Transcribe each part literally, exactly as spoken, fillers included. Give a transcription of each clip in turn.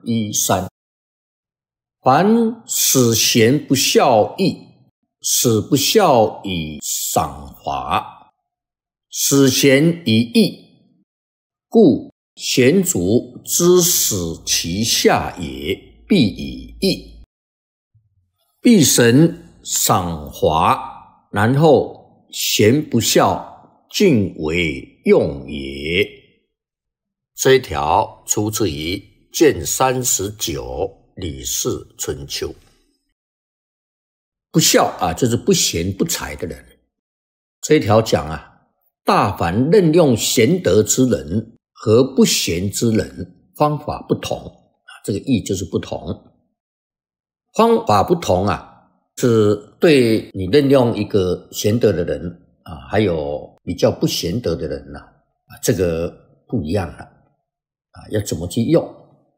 一三。凡使贤不孝义，使不孝以赏罚，使贤以义，故贤主之使其下也，必以义。必神赏罚，然后贤不孝，尽为用也。这一条出自于卷三十九《李氏春秋》。不孝啊，就是不贤不才的人。这一条讲啊，大凡任用贤德之人和不贤之人，方法不同啊，这个义就是不同。方法不同啊，是对你任用一个贤德的人啊，还有比较不贤德的人呐，啊，这个不一样了啊，要怎么去用？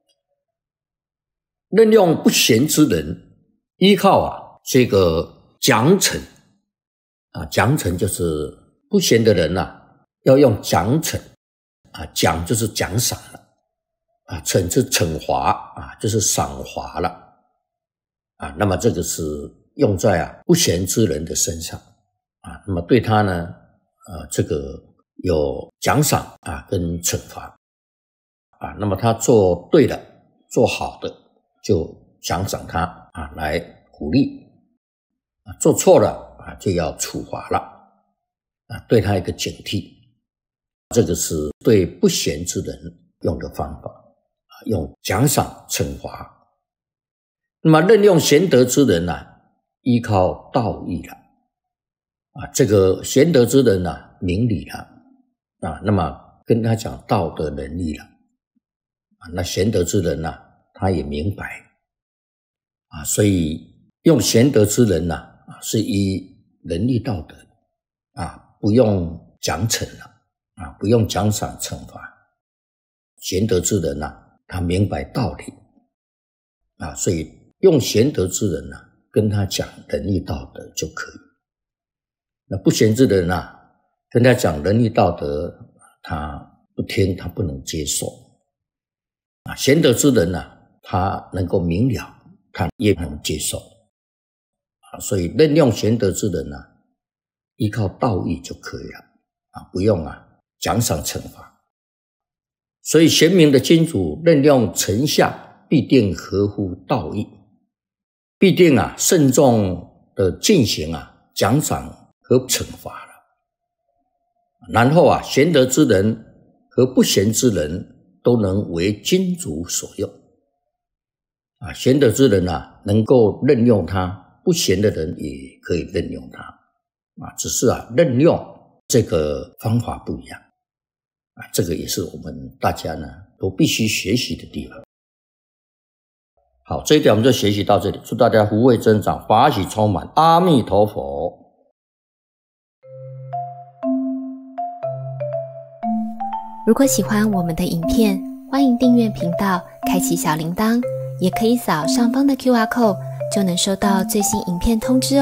任用不贤之人，依靠啊这个奖惩啊，奖惩就是不贤的人呐，要用奖惩啊，奖就是奖赏了啊，惩是惩罚啊，就是赏罚了啊。那么这个是用在啊不贤之人的身上啊，那么对他呢，呃，这个有奖赏啊跟惩罚啊，那么他做对了，做好的就奖赏他啊，来鼓励啊，做错了啊就要处罚了啊，对他一个警惕。这个是对不贤之人用的方法啊，用奖赏惩罚。那么任用贤德之人啊，依靠道义了啊，这个贤德之人啊，明理了啊，那么跟他讲道德能力了啊，那贤德之人啊，他也明白啊，所以用贤德之人呐啊，是依能力道德啊，不用奖惩了啊，不用奖赏惩罚。贤德之人呐，他明白道理啊，所以用贤德之人呐，跟他讲能力道德就可以。那不贤之人呐，跟他讲能力道德，他不听，他不能接受啊。贤德之人呐，他能够明了，他也能接受啊。所以任用贤德之人呐，依靠道义就可以了啊，不用啊奖赏惩罚。所以贤明的君主任用臣下，必定合乎道义，必定啊慎重的进行啊奖赏和惩罚了。然后啊贤德之人和不贤之人都能为君主所用啊，贤德之人啊能够任用他，不贤的人也可以任用他啊，只是啊任用这个方法不一样啊，这个也是我们大家呢都必须学习的地方。好，这一点我们就学习到这里，祝大家福慧增长，法喜充满，阿弥陀佛。 如果喜欢我们的影片，欢迎订阅频道，开启小铃铛，也可以扫上方的 Q R code， 就能收到最新影片通知哦。